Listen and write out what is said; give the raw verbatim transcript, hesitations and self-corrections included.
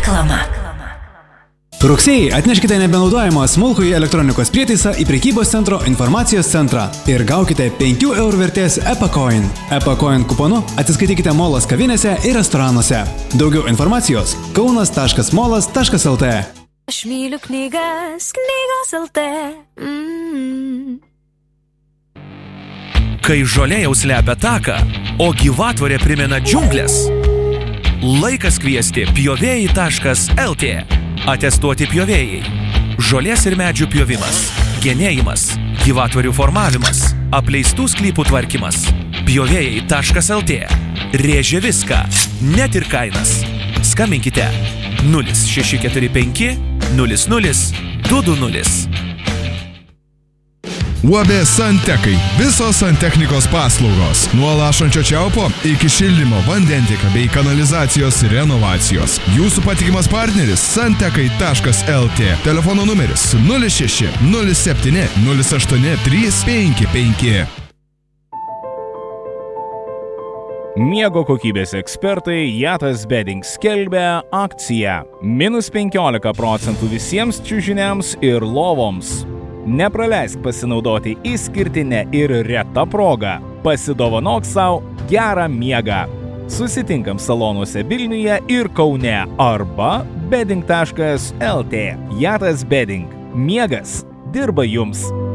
Reklama. Rugsėjai atneškite nebenaudojamą smulkųjį elektronikos prietaisą į prekybos centro informacijos centrą ir gaukite penkių eurų vertės EPACOIN. EPACOIN kuponu atsiskaitykite molas kavinėse ir restoranuose. Daugiau informacijos kaunas taškas molas taškas lt. Aš myliu knygas, knygos lt. Mm. Kai žolė jau slepia taką, o gyvatvorė primena džiunglės, laikas kviesti pjovėjai taškas lt. Atestuoti pjovėjai. Žolės ir medžių pjovimas, genėjimas, gyvatvorių formavimas, apleistų sklypų tvarkymas. pjovėjai taškas lt. Rėžia viską, net ir kainas. Skambinkite nulis šeši keturi penki nulis nulis du du nulis. U A B Santekai. Visos santechnikos paslaugos. Nuo lašančio čiaupo iki šildymo, vandentiekio bei kanalizacijos renovacijos. Jūsų patikimas partneris santekai taškas lt. Telefono numeris nulis šeši nulis septyni nulis aštuoni trys penki penki. Miego kokybės ekspertai Jatas Bedding skelbia akciją. Minus penkiolika procentų visiems čiužiniams ir lovoms. Nepraleisk pasinaudoti išskirtinę ir retą progą. Pasidovanok savo gerą miegą. Susitinkam salonuose Vilniuje ir Kaune arba bedding taškas lt. Jatas Bedding. Miegas dirba jums.